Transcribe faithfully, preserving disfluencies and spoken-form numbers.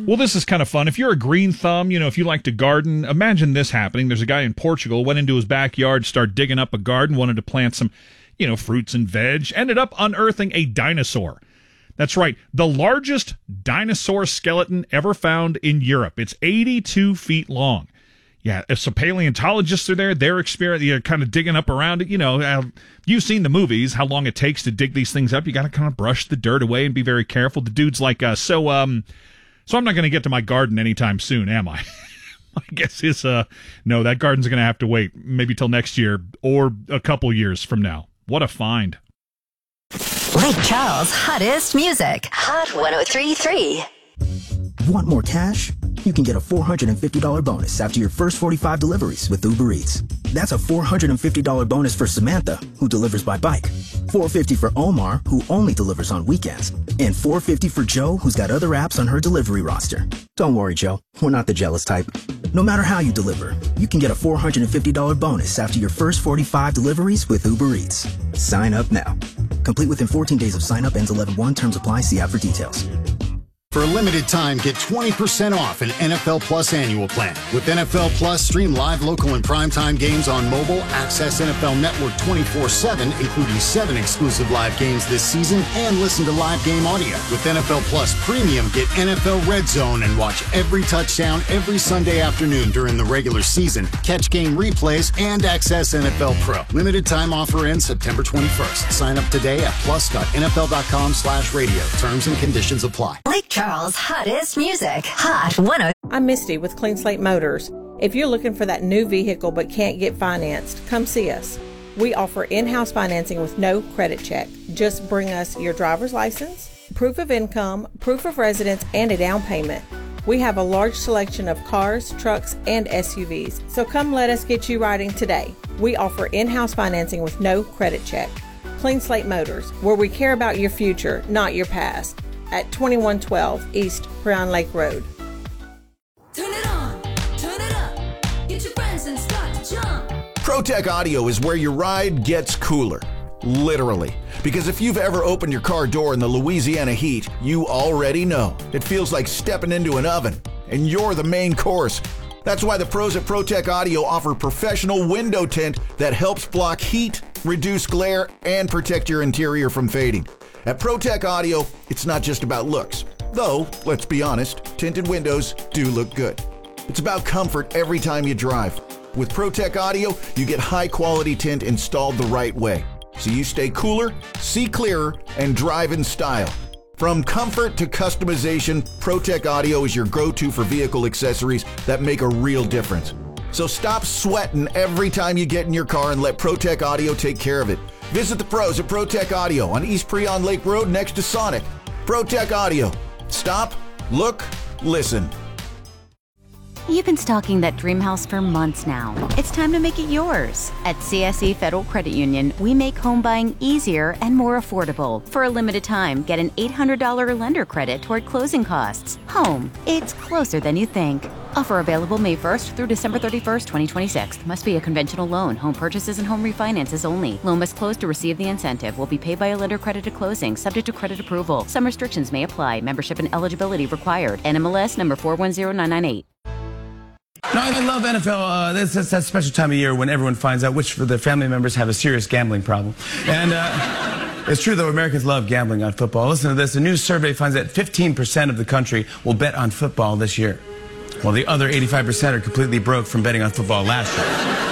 Well, this is kind of fun. If you're a green thumb, you know, if you like to garden, imagine this happening. There's a guy in Portugal, went into his backyard, started digging up a garden, wanted to plant some, you know, fruits and veg, ended up unearthing a dinosaur. That's right, the largest dinosaur skeleton ever found in Europe. It's eighty-two feet long. Yeah, if some paleontologists are there, they're exper- they're kind of digging up around it. You know, uh, you've seen the movies, how long it takes to dig these things up. You got to kind of brush the dirt away and be very careful. The dude's like, uh, so, um, so I'm not going to get to my garden anytime soon, am I? I guess is, uh, no, that garden's going to have to wait maybe till next year or a couple years from now. What a find. Lake Charles' hottest music. Hot one oh three point three. Want more cash? You can get a four hundred fifty dollars bonus after your first forty-five deliveries with Uber Eats. That's a four hundred fifty dollars bonus for Samantha, who delivers by bike. four hundred fifty dollars for Omar, who only delivers on weekends. And four hundred fifty dollars for Joe, who's got other apps on her delivery roster. Don't worry, Joe. We're not the jealous type. No matter how you deliver, you can get a four hundred fifty dollars bonus after your first forty-five deliveries with Uber Eats. Sign up now. Complete within fourteen days of sign up. Ends eleven one. Terms apply. See app for details. For a limited time, get twenty percent off an N F L Plus annual plan. With N F L Plus, stream live, local, and primetime games on mobile, access N F L Network twenty-four seven, including seven exclusive live games this season, and listen to live game audio. With N F L Plus Premium, get N F L Red Zone and watch every touchdown every Sunday afternoon during the regular season, catch game replays, and access N F L Pro. Limited time offer ends September twenty-first. Sign up today at plus.nfl.com slash radio. Terms and conditions apply. Lake Charles' hottest music. Hot one oh. I'm Misty with Clean Slate Motors. If you're looking for that new vehicle but can't get financed, come see us. We offer in-house financing with no credit check. Just bring us your driver's license, proof of income, proof of residence, and a down payment. We have a large selection of cars, trucks, and S U Vs, so come let us get you riding today. We offer in-house financing with no credit check. Clean Slate Motors, where we care about your future, not your past. At twenty-one twelve East Creon Lake Road. Turn it on, turn it up, get your friends and start to jump. ProTech Audio is where your ride gets cooler. Literally. Because if you've ever opened your car door in the Louisiana heat, you already know. It feels like stepping into an oven, and you're the main course. That's why the pros at ProTech Audio offer professional window tint that helps block heat, reduce glare, and protect your interior from fading. At ProTech Audio, it's not just about looks. Though, let's be honest, tinted windows do look good. It's about comfort every time you drive. With ProTech Audio, you get high-quality tint installed the right way. So you stay cooler, see clearer, and drive in style. From comfort to customization, ProTech Audio is your go-to for vehicle accessories that make a real difference. So stop sweating every time you get in your car and let ProTech Audio take care of it. Visit the pros at ProTech Audio on East Creon Lake Road next to Sonic. ProTech Audio. Stop, look, listen. You've been stalking that dream house for months now. It's time to make it yours. At C S E Federal Credit Union, we make home buying easier and more affordable. For a limited time, get an eight hundred dollars lender credit toward closing costs. Home, it's closer than you think. Offer available May first through December thirty-first, twenty twenty-six. Must be a conventional loan. Home purchases and home refinances only. Loan must close to receive the incentive. Will be paid by a lender credit at closing, subject to credit approval. Some restrictions may apply. Membership and eligibility required. N M L S number four one zero nine nine eight. No, I love N F L. Uh, this is that special time of year when everyone finds out which of their family members have a serious gambling problem. And uh, it's true, though, Americans love gambling on football. Listen to this. A new survey finds that fifteen percent of the country will bet on football this year, while the other eighty-five percent are completely broke from betting on football last year.